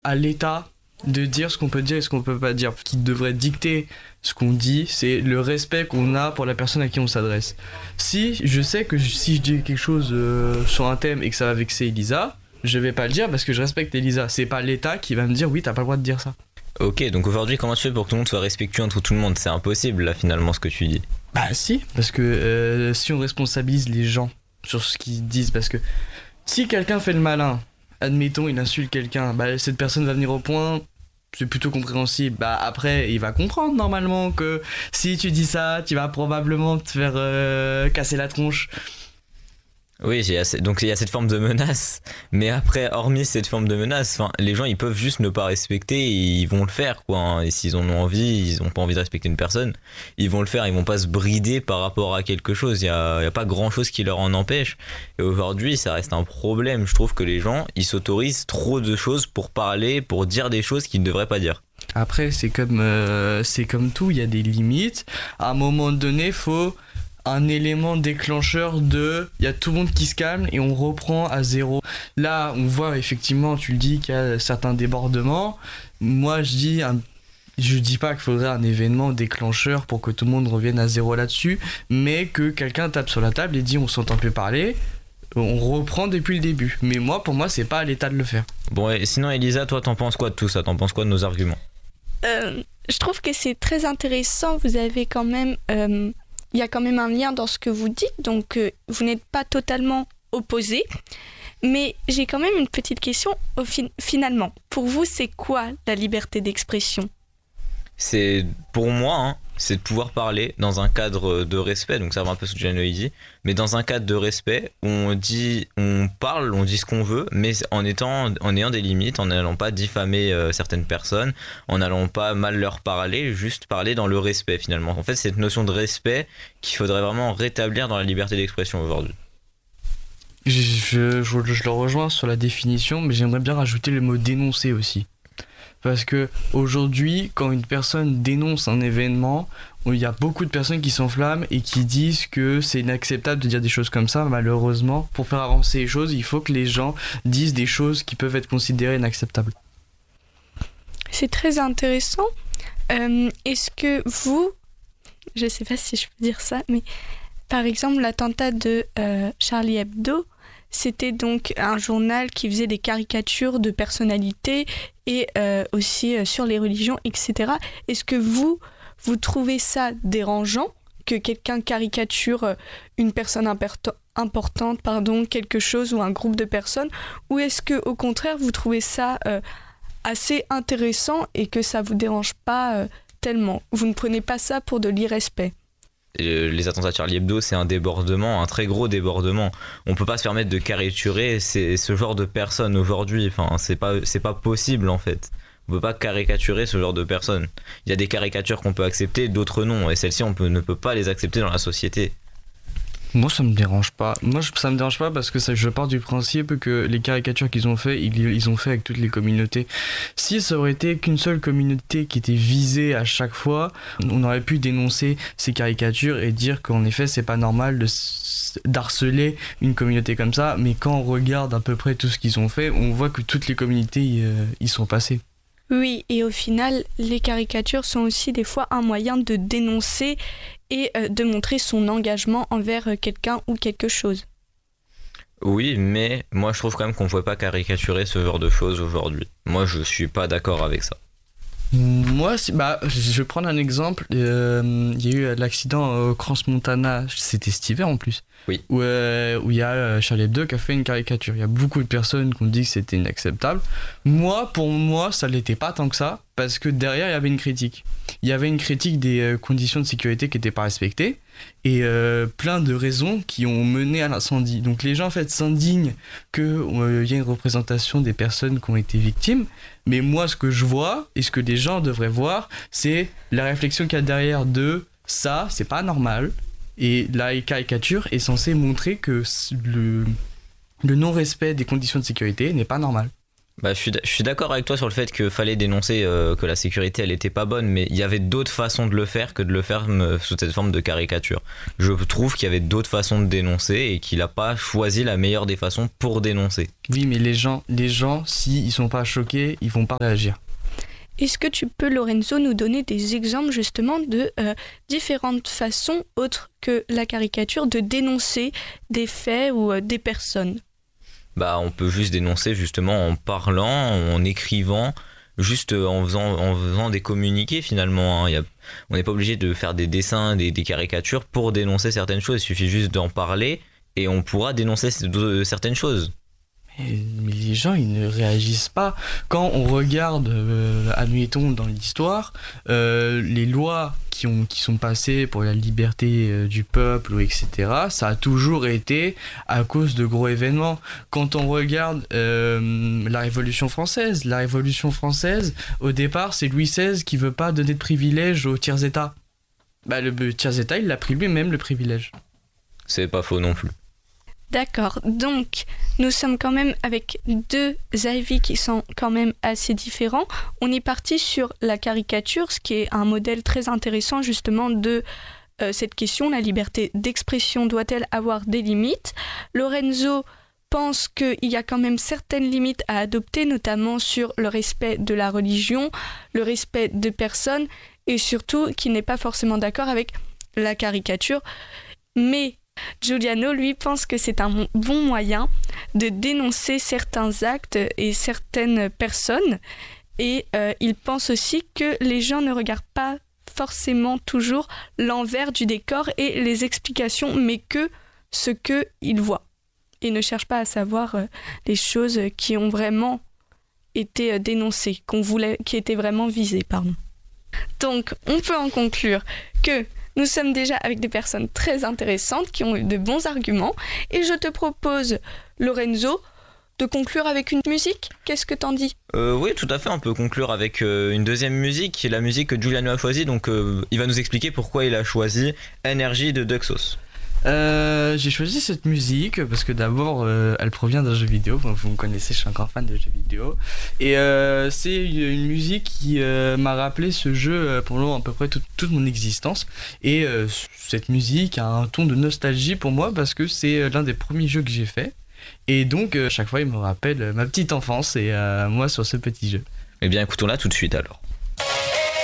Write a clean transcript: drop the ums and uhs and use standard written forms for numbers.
à l'État de dire ce qu'on peut dire et ce qu'on peut pas dire. Ce qui devrait dicter ce qu'on dit, c'est le respect qu'on a pour la personne à qui on s'adresse. Si je sais que si je dis quelque chose sur un thème et que ça va vexer Elisa, je vais pas le dire parce que je respecte Elisa. C'est pas l'État qui va me dire oui, t'as pas le droit de dire ça. Ok, donc aujourd'hui, comment tu fais pour que tout le monde soit respectueux entre tout le monde? C'est impossible, là, finalement, ce que tu dis. Bah si, parce que si on responsabilise les gens sur ce qu'ils disent, parce que si quelqu'un fait le malin, admettons il insulte quelqu'un, bah cette personne va venir au point, c'est plutôt compréhensible. Bah après il va comprendre normalement que si tu dis ça, tu vas probablement te faire casser la tronche. Oui, donc il y a cette forme de menace, mais après, hormis cette forme de menace, les gens ils peuvent juste ne pas respecter et ils vont le faire, quoi. Hein. Et s'ils en ont envie, ils n'ont pas envie de respecter une personne, ils vont le faire, ils vont pas se brider par rapport à quelque chose. Il y a pas grand chose qui leur en empêche. Et aujourd'hui, ça reste un problème. Je trouve que les gens ils s'autorisent trop de choses pour parler, pour dire des choses qu'ils ne devraient pas dire. Après c'est comme tout, il y a des limites. À un moment donné, faut un élément déclencheur il y a tout le monde qui se calme et on reprend à zéro. Là on voit effectivement, tu le dis, qu'il y a certains débordements. Moi je dis pas qu'il faudrait un événement déclencheur pour que tout le monde revienne à zéro là-dessus, mais que quelqu'un tape sur la table et dit on s'entend plus parler, on reprend depuis le début. Mais pour moi c'est pas à l'État de le faire. Bon, et sinon Elisa, toi t'en penses quoi de tout ça? T'en penses quoi de nos arguments? Je trouve que c'est très intéressant. Vous avez quand même il y a quand même un lien dans ce que vous dites, donc vous n'êtes pas totalement opposés. Mais j'ai quand même une petite question. Finalement, pour vous, c'est quoi la liberté d'expression ? C'est, pour moi, hein, c'est de pouvoir parler dans un cadre de respect, donc ça va un peu ce que Jeanne dit, mais dans un cadre de respect où on dit ce qu'on veut, mais en ayant des limites, en n'allant pas diffamer certaines personnes, en n'allant pas mal leur parler, juste parler dans le respect finalement. En fait, c'est cette notion de respect qu'il faudrait vraiment rétablir dans la liberté d'expression aujourd'hui. Je le rejoins sur la définition, mais j'aimerais bien rajouter le mot dénoncer aussi. Parce que aujourd'hui, quand une personne dénonce un événement, il y a beaucoup de personnes qui s'enflamment et qui disent que c'est inacceptable de dire des choses comme ça. Malheureusement, pour faire avancer les choses, il faut que les gens disent des choses qui peuvent être considérées inacceptables. C'est très intéressant. Est-ce que vous, je ne sais pas si je peux dire ça, mais par exemple l'attentat de Charlie Hebdo, c'était donc un journal qui faisait des caricatures de personnalités et aussi sur les religions, etc. Est-ce que vous trouvez ça dérangeant que quelqu'un caricature une personne importante, quelque chose ou un groupe de personnes, ou est-ce que au contraire vous trouvez ça assez intéressant et que ça vous dérange pas tellement? Vous ne prenez pas ça pour de l'irrespect? Les attentats de Charlie Hebdo, c'est un débordement, un très gros débordement. On peut pas se permettre de caricaturer ce genre de personnes aujourd'hui. Enfin, c'est pas possible en fait. On peut pas caricaturer ce genre de personnes. Il y a des caricatures qu'on peut accepter, d'autres non. Et celles-ci, ne peut pas les accepter dans la société. Moi ça me dérange pas. Ça me dérange pas parce que je pars du principe que les caricatures qu'ils ont fait, ils ont fait avec toutes les communautés. Si ça aurait été qu'une seule communauté qui était visée à chaque fois, on aurait pu dénoncer ces caricatures et dire qu'en effet c'est pas normal d'harceler une communauté comme ça. Mais quand on regarde à peu près tout ce qu'ils ont fait, on voit que toutes les communautés y sont passées. Oui, et au final, les caricatures sont aussi des fois un moyen de dénoncer et de montrer son engagement envers quelqu'un ou quelque chose. Oui, mais moi je trouve quand même qu'on ne pouvait pas caricaturer ce genre de choses aujourd'hui. Moi je suis pas d'accord avec ça. Moi, je vais prendre un exemple. Il y a eu l'accident au Crans-Montana, c'était cet hiver en plus. Oui. Où il y a Charlie Hebdo qui a fait une caricature. Il y a beaucoup de personnes qui ont dit que c'était inacceptable. Pour moi, ça l'était pas tant que ça, parce que derrière, il y avait une critique. Il y avait une critique des conditions de sécurité qui n'étaient pas respectées et plein de raisons qui ont mené à l'incendie. Donc les gens en fait s'indignent qu'il y ait une représentation des personnes qui ont été victimes. Mais moi, ce que je vois et ce que les gens devraient voir, c'est la réflexion qu'il y a derrière de ça, c'est pas normal. Et la caricature est censée montrer que le non-respect des conditions de sécurité n'est pas normal. Bah, je suis d'accord avec toi sur le fait qu'il fallait dénoncer que la sécurité elle était pas bonne, mais il y avait d'autres façons de le faire que de le faire sous cette forme de caricature. Je trouve qu'il y avait d'autres façons de dénoncer et qu'il a pas choisi la meilleure des façons pour dénoncer. Oui, mais les gens, s'ils sont pas choqués, ils vont pas réagir. Est-ce que tu peux, Lorenzo, nous donner des exemples justement de différentes façons autres que la caricature de dénoncer des faits ou des personnes ? Bah, on peut juste dénoncer justement en parlant, en écrivant, juste en faisant des communiqués finalement. On n'est pas obligé de faire des dessins, des caricatures pour dénoncer certaines choses. Il suffit juste d'en parler et on pourra dénoncer certaines choses. Mais les gens, ils ne réagissent pas. Quand on regarde, admettons, dans l'histoire, les lois qui sont passées pour la liberté du peuple, etc., ça a toujours été à cause de gros événements. Quand on regarde la Révolution française, au départ, c'est Louis XVI qui veut pas donner de privilèges aux tiers-états. Bah, le tiers-état, il l'a pris lui-même, le privilège. C'est pas faux non plus. D'accord, donc nous sommes quand même avec deux avis qui sont quand même assez différents. On est parti sur la caricature, ce qui est un modèle très intéressant justement de cette question, la liberté d'expression doit-elle avoir des limites ? Lorenzo pense qu'il y a quand même certaines limites à adopter, notamment sur le respect de la religion, le respect de personnes, et surtout qu'il n'est pas forcément d'accord avec la caricature, mais Giuliano, lui, pense que c'est un bon moyen de dénoncer certains actes et certaines personnes. Et il pense aussi que les gens ne regardent pas forcément toujours l'envers du décor et les explications, mais que ce qu'ils voient. Et ne cherchent pas à savoir les choses qui ont vraiment été dénoncées, qui étaient vraiment visées, pardon. Donc, on peut en conclure que nous sommes déjà avec des personnes très intéressantes qui ont eu de bons arguments. Et je te propose, Lorenzo, de conclure avec une musique. Qu'est-ce que t'en dis ? Oui, tout à fait. On peut conclure avec une deuxième musique, la musique que Giuliano a choisie. Donc, il va nous expliquer pourquoi il a choisi Energy de Duxos. J'ai choisi cette musique parce que d'abord elle provient d'un jeu vidéo. Vous me connaissez, je suis encore fan de jeux vidéo. Et c'est une musique qui m'a rappelé ce jeu pendant à peu près toute mon existence. Et cette musique a un ton de nostalgie pour moi parce que c'est l'un des premiers jeux que j'ai fait. Et donc chaque fois il me rappelle ma petite enfance et moi sur ce petit jeu. Eh bien écoutons-la tout de suite alors.